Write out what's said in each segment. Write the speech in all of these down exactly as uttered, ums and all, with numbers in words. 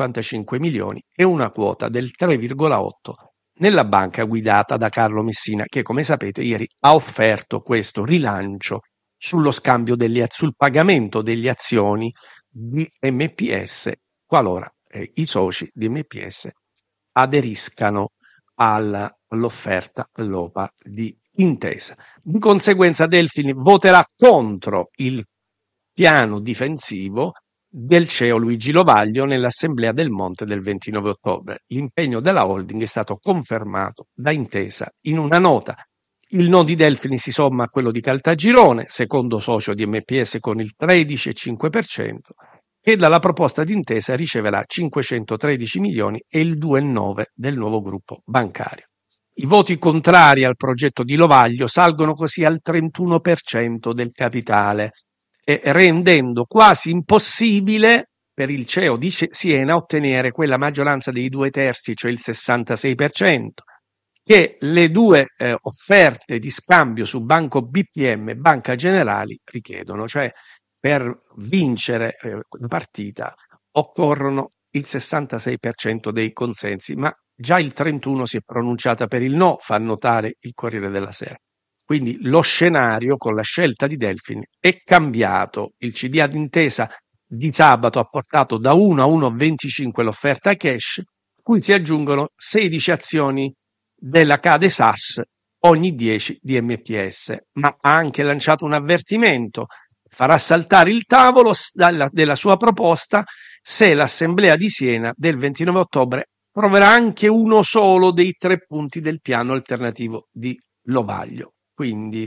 cinquantacinque milioni e una quota del tre virgola otto nella banca guidata da Carlo Messina, che come sapete ieri ha offerto questo rilancio sullo scambio delle, sul pagamento delle azioni di M P S qualora eh, i soci di M P S aderiscano alla, all'offerta all'O P A di Intesa. Di conseguenza Delfin voterà contro il piano difensivo del C E O Luigi Lovaglio nell'assemblea del Monte del ventinove ottobre. L'impegno della holding è stato confermato da Intesa in una nota. Il no di Delfin si somma a quello di Caltagirone, secondo socio di M P S con il tredici virgola cinque per cento, che dalla proposta di Intesa riceverà cinquecentotredici milioni e il due virgola nove per cento del nuovo gruppo bancario. I voti contrari al progetto di Lovaglio salgono così al trentuno per cento del capitale, e rendendo quasi impossibile per il C E O di Siena ottenere quella maggioranza dei due terzi, cioè il sessantasei per cento, che le due eh, offerte di scambio su Banco B P M e Banca Generali richiedono, cioè per vincere eh, la partita occorrono il sessantasei per cento dei consensi, ma già il trentuno si è pronunciata per il no, fa notare il Corriere della Sera. Quindi lo scenario con la scelta di Delfin è cambiato. Il C D A d'intesa di sabato ha portato da uno a uno virgola venticinque l'offerta cash, cui si aggiungono sedici azioni della Cade S A S ogni dieci di M P S, ma ha anche lanciato un avvertimento: farà saltare il tavolo dalla, della sua proposta se l'assemblea di Siena del ventinove ottobre proverà anche uno solo dei tre punti del piano alternativo di Lovaglio. Quindi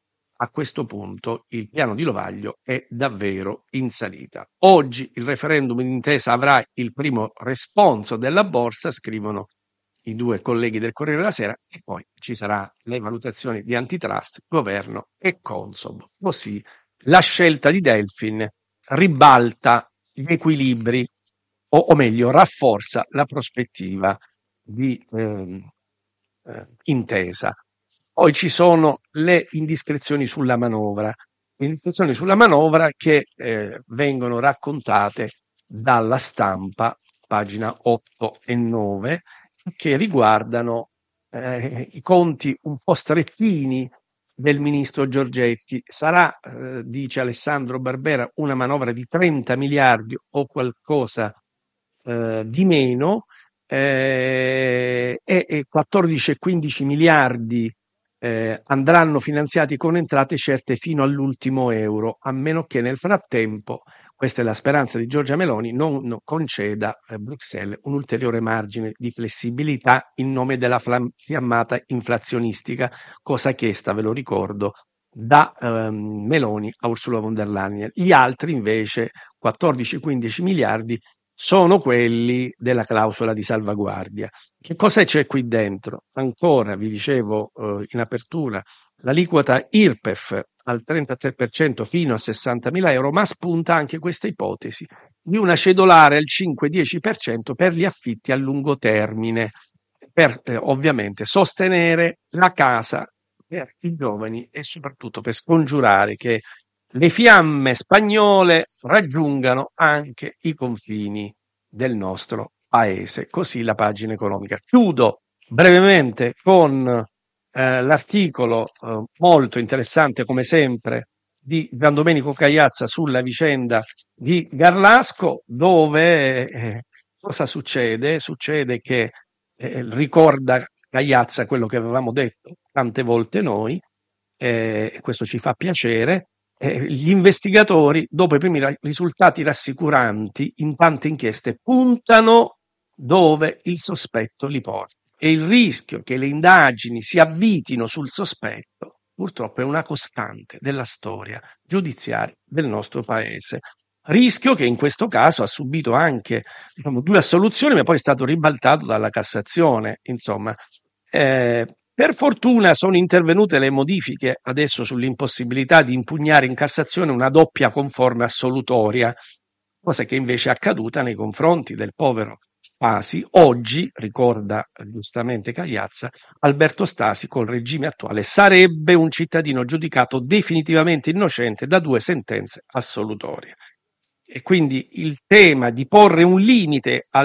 a questo punto il piano di Lovaglio è davvero in salita. Oggi il referendum d'intesa avrà il primo responso della borsa, scrivono i due colleghi del Corriere della Sera, e poi ci sarà le valutazioni di antitrust, governo e Consob. Così la scelta di Delfin ribalta gli equilibri, o, o meglio rafforza la prospettiva di eh, eh, Intesa. Poi ci sono le indiscrezioni sulla manovra, indiscrezioni sulla manovra che eh, vengono raccontate dalla Stampa, pagina otto e nove, che riguardano eh, i conti un po' strettini del ministro Giorgetti. Sarà, eh, dice Alessandro Barbera, una manovra di trenta miliardi o qualcosa eh, di meno, eh, e, e quattordici e quindici miliardi eh, andranno finanziati con entrate certe fino all'ultimo euro, a meno che nel frattempo, questa è la speranza di Giorgia Meloni, non, non conceda a Bruxelles un ulteriore margine di flessibilità in nome della flam- fiammata inflazionistica, cosa chiesta, ve lo ricordo, da ehm, Meloni a Ursula von der Leyen. Gli altri invece, quattordici quindici miliardi, sono quelli della clausola di salvaguardia. Che cosa c'è qui dentro? Ancora, vi dicevo eh, in apertura, l'aliquota I R P E F al trentatré per cento fino a sessantamila euro, ma spunta anche questa ipotesi di una cedolare al cinque-dieci per cento per gli affitti a lungo termine, per eh, ovviamente sostenere la casa per i giovani e soprattutto per scongiurare che le fiamme spagnole raggiungano anche i confini del nostro paese. Così la pagina economica. Chiudo brevemente con eh, l'articolo eh, molto interessante, come sempre, di Gian Domenico Cagliazza sulla vicenda di Garlasco, dove eh, cosa succede? Succede che eh, ricorda Cagliazza quello che avevamo detto tante volte noi, e eh, questo ci fa piacere. Eh, gli investigatori, dopo i primi ra- risultati rassicuranti in tante inchieste, puntano dove il sospetto li porta. E il rischio che le indagini si avvitino sul sospetto, purtroppo, è una costante della storia giudiziaria del nostro paese. Rischio che in questo caso ha subito anche, diciamo, due assoluzioni, ma poi è stato ribaltato dalla Cassazione. Insomma, eh, per fortuna sono intervenute le modifiche adesso sull'impossibilità di impugnare in Cassazione una doppia conforme assolutoria, cosa che invece è accaduta nei confronti del povero Stasi. Oggi, ricorda giustamente Cagliazza, Alberto Stasi col regime attuale sarebbe un cittadino giudicato definitivamente innocente da due sentenze assolutorie. E quindi il tema di porre un limite al